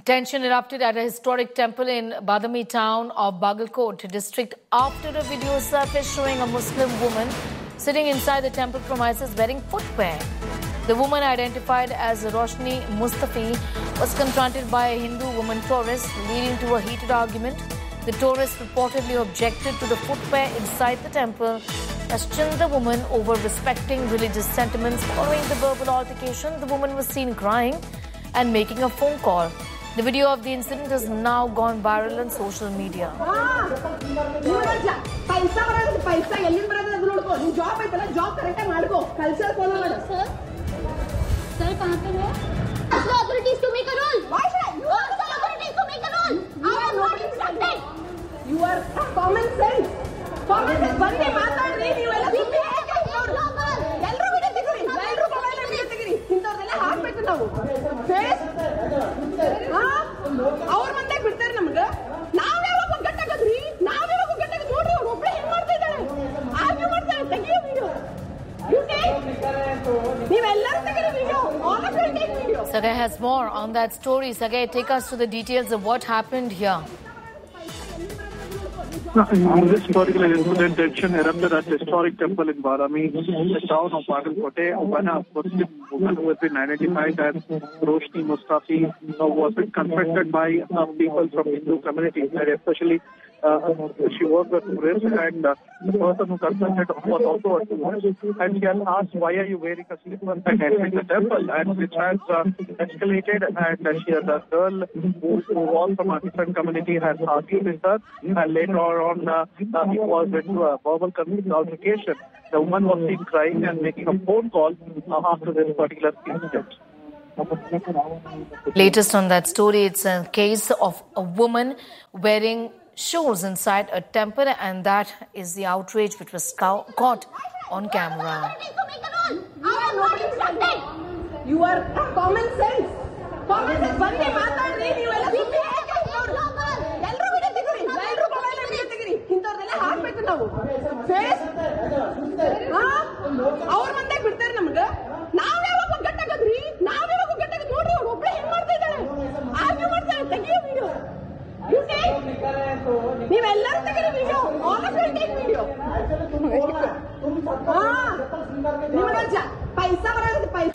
Tension erupted at a historic temple in Badami town of Bagalkot district after a video surfaced showing a Muslim woman sitting inside the temple premises wearing footwear. The woman, identified as Roshni Mustafi, was confronted by a Hindu woman tourist, leading to a heated argument. The tourist reportedly objected to the footwear inside the temple, questioned the woman over respecting religious sentiments. Following the verbal altercation, the woman was seen crying and making a phone call. The video of the incident has now gone viral on social media. Sir, कहाँ पे हो? Ask the authorities to make a rule. Why should I? You ask the authorities to make a rule. I am not instructed. You are common sense. Common sense. ಬಂದೆ ಮಾತಾಡ್ರಿ ನೀವೆಲ್ಲ ಸುಮ್ಮನೆ ಎಲ್ಲರೂ video ತೆಗೀರಿ. ಎಲ್ಲರೂ ಮೊಬೈಲ್ ವಿಡಿಯೋ ತೆಗೀರಿ. ಇಂಥವ್ರನ್ನೆಲ್ಲ ಹಾಕ್ಬೇಕು ನಾವು. ಫೇಸ್ ಅವ್ರ ಮುಂದೆ ಬಿಡ್ತಾರೆ ನಮ್ಗೆ. ನಾವ್ ಯಾವಾಗ ಒಗ್ಗಟ್ಟಾಗದ್ರಿ? ನಾವ್ ಯಾವಾಗ ಒಗ್ಗಟ್ಟಾಗದ್ ನೋಡ್ರಿ ಅವ್ರು ಒಬ್ಳೆ ಹೆಂಗ್ ಮಾಡ್ತಾ ಇದ್ದಾರೆ. ಆರ್ಗ್ಯೂ ಮಾಡ್ತಾರೆ. ತೆಗಿಯೋ video. Sagai has more on that story. Sagai, take us to the details of what happened here. In this particular incident, tension erupted at the historic temple in Badami, the town of Bagalkote, when a Muslim woman who has been identified as Roshni Mustafi was confronted by people from Hindu communities, and especially she was a tourist, and the person who confronted was also a tourist, and she has asked, why are you wearing a slipper and entering the temple, and which has escalated, and she has a girl who was from a different community has argued with her, and later on it was into a verbal altercation. The woman was seen crying and making a phone call after this particular incident. Latest on that story, it's a case of a woman wearing shoes inside a temple, and that is the outrage which was caught on camera. I am not instructed. You are common sense. Common sense. ಬಂದೆ ಮಾತಾಡ್ರಿ ನೀವೆಲ್ಲ ಸುಮ್ಮನೆ ಎಲ್ಲರೂ video ತೆಗೀರಿ. ಎಲ್ಲರೂ mobile video ತೆಗೀರಿ. ಇಂಥವ್ರನ್ನೆಲ್ಲ ಹಾಕ್ಬೇಕು ನಾವು. ಫೇಸ್ ಅವ್ರ ಮುಂದೆ ಬಿಡ್ತಾರೆ ನಮ್ಗೆ. ನಾವ್ ಯಾವಾಗ ಒಗ್ಗಟ್ಟಾಗದ್ರಿ? ನಾವ್ ಯಾವಾಗ ಒಗ್ಗಟ್ಟಾಗದ್ ನೋಡ್ರಿ ಅವ್ರು ಒಬ್ಳೆ ಹೆಂಗ್ ಮಾಡ್ತಾ ಇದ್ದಾರೆ. ಆರ್ಗ್ಯೂ ಮಾಡ್ತಾರೆ. ತೆಗಿಯೋ ವಿಡಿಯೋ. ನೀವೆಲ್ಲರೂ ತೆಗೀರಿ video. All of you take video. ನಿಮಗೆ ಪೈಸಾ ಬರೋದು ಪೈಸಾ